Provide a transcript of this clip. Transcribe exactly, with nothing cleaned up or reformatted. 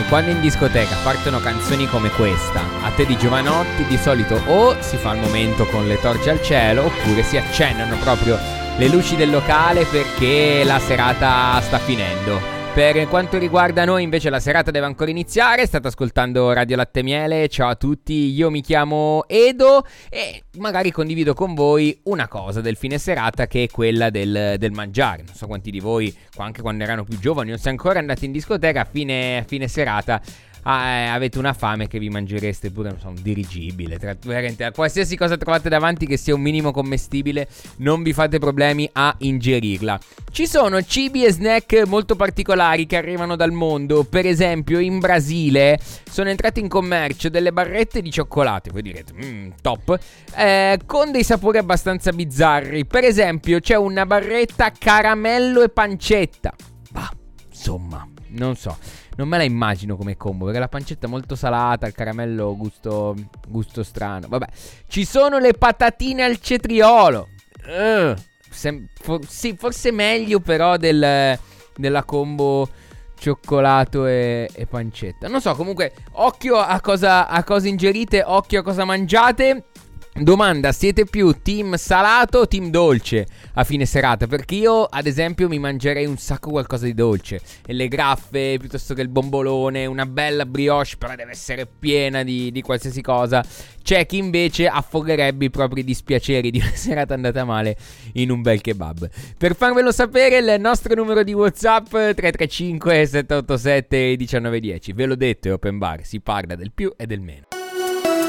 quando in discoteca partono canzoni come questa, a te di Giovanotti, di solito o si fa il momento con le torce al cielo oppure si accennano proprio le luci del locale perché la serata sta finendo. Per quanto riguarda noi invece la serata deve ancora iniziare. State ascoltando Radio Latte Miele. Ciao a tutti, io mi chiamo Edo e magari condivido con voi una cosa del fine serata, che è quella del, del mangiare. Non so quanti di voi, anche quando erano più giovani o se ancora andate in discoteca a fine, a fine serata, Ah, avete una fame che vi mangereste pure, non so, un dirigibile, tra, veramente, qualsiasi cosa trovate davanti che sia un minimo commestibile, non vi fate problemi a ingerirla. Ci sono cibi e snack molto particolari che arrivano dal mondo. Per esempio in Brasile sono entrate in commercio delle barrette di cioccolato. Voi direte, mmm, top, eh, con dei sapori abbastanza bizzarri. Per esempio c'è una barretta caramello e pancetta. Bah, insomma, non so, non me la immagino come combo, perché la pancetta è molto salata, il caramello gusto, gusto strano. Vabbè, ci sono le patatine al cetriolo. uh, sem- for- Sì, forse meglio però del, della combo cioccolato e, e pancetta. Non so, comunque occhio a cosa, a cosa ingerite, occhio a cosa mangiate. Domanda: siete più team salato o team dolce a fine serata? Perché io ad esempio mi mangerei un sacco qualcosa di dolce, e le graffe piuttosto che il bombolone, una bella brioche, però deve essere piena di, di qualsiasi cosa. C'è chi invece affogherebbe i propri dispiaceri di una serata andata male in un bel kebab. Per farvelo sapere il nostro numero di WhatsApp tre tre cinque sette otto sette uno nove uno zero. Ve l'ho detto, è open bar, si parla del più e del meno.